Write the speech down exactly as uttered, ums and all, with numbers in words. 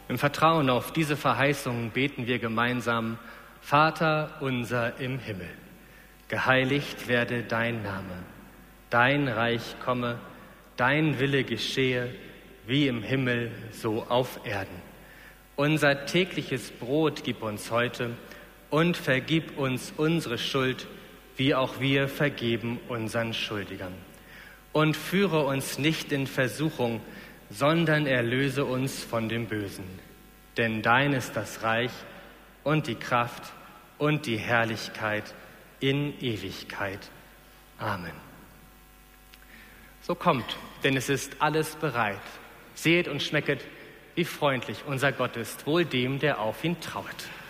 Im Vertrauen auf diese Verheißung beten wir gemeinsam: Vater unser im Himmel, geheiligt werde dein Name, dein Reich komme, dein Wille geschehe, wie im Himmel, so auf Erden. Unser tägliches Brot gib uns heute und vergib uns unsere Schuld, wie auch wir vergeben unseren Schuldigern. Und führe uns nicht in Versuchung, sondern erlöse uns von dem Bösen. Denn dein ist das Reich und die Kraft und die Herrlichkeit in Ewigkeit. Amen. So kommt, denn es ist alles bereit. Seht und schmecket, wie freundlich unser Gott ist, wohl dem, der auf ihn trauert.